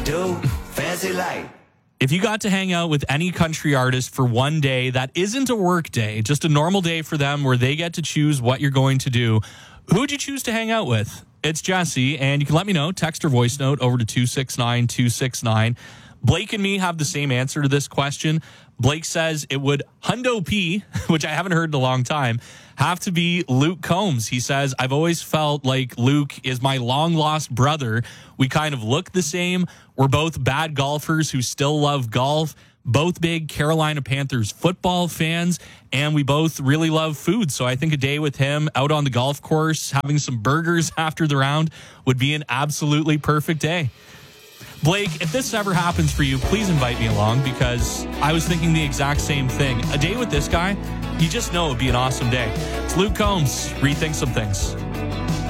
Do fancy light. If you got to hang out with any country artist for one day that isn't a work day, just a normal day for them where they get to choose what you're going to do, who would you choose to hang out with? It's Jesse, and you can let me know. Text or voice note over to 269-269. Blake and me have the same answer to this question. Blake says it would Hundo P, which I haven't heard in a long time, have to be Luke Combs. He says, I've always felt like Luke is my long-lost brother. We kind of look the same. We're both bad golfers who still love golf, both big Carolina Panthers football fans, and we both really love food. So I think a day with him out on the golf course, having some burgers after the round would be an absolutely perfect day. Blake, if this ever happens for you, please invite me along because I was thinking the exact same thing. A day with this guy, you just know it would be an awesome day. It's Luke Combs, Rethink Some Things.